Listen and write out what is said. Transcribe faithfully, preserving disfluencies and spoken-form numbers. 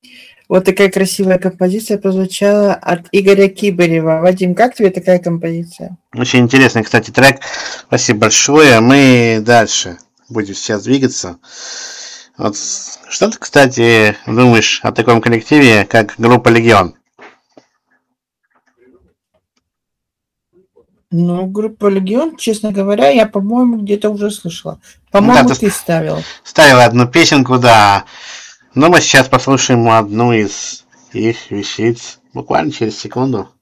Вот такая красивая композиция прозвучала от Игоря Кибырева. Вадим, как тебе такая композиция? Очень интересный, кстати, трек. Спасибо большое. Мы дальше будем сейчас двигаться. Вот что ты, кстати, думаешь о таком коллективе, как группа «Легион»? Ну, группа «Легион», честно говоря, я, по-моему, где-то уже слышала. Ну, да, По-моему, ты ты ставил. ставила одну песенку, да. Но мы сейчас послушаем одну из их вещиц. Буквально через секунду.